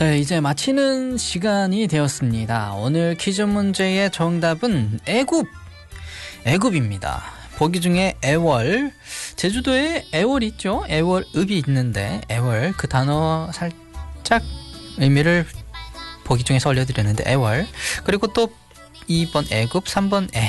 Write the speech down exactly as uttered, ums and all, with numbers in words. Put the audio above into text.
네, 이제 마치는 시간이 되었습니다. 오늘 퀴즈 문제의 정답은 애굽, 애굽입니다. 보기 중에 애월, 제주도에 애월이 있죠? 애월읍이 있는데 애월, 그 단어 살짝 의미를 보기 중에서 올려드렸는데 애월, 그리고 또 이 번 애굽, 삼 번 애,